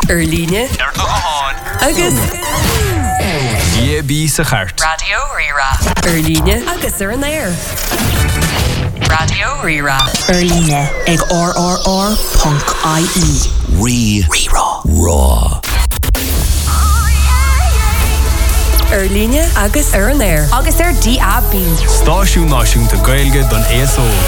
Líne Ar Togáin agus Bí sa cheart. Radio Rira. Líne agus ar an air. Radio Rira. Líne ag RRR.ie. Rira. Raw. Líne agus ar an air. Agus ar DAB. Stáisiún náisiúnta Gaeilge don ESO.